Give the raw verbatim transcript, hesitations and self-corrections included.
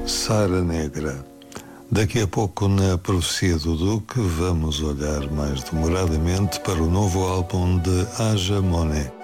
Sara Negra. Daqui a pouco, na Profecia do Duque, vamos olhar mais demoradamente para o novo álbum de Aja Monet.